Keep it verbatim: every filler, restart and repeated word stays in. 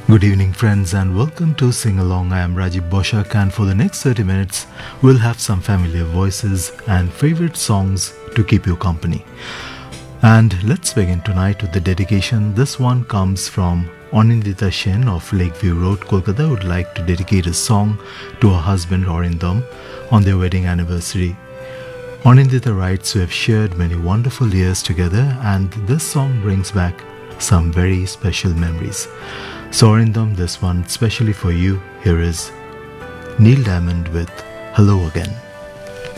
Good evening, friends, and welcome to Sing Along. I am Rajiv Boshak, and for the next thirty minutes, we'll have some familiar voices and favorite songs to keep you company. And let's begin tonight with the dedication. This one comes from Anindita Shen of Lakeview Road, Kolkata, would like to dedicate a song to her husband Arindam on their wedding anniversary. Anindita writes, "We have shared many wonderful years together, and this song brings back some very special memories." So Arindam, this one especially for you. Here is Neil Diamond with Hello Again.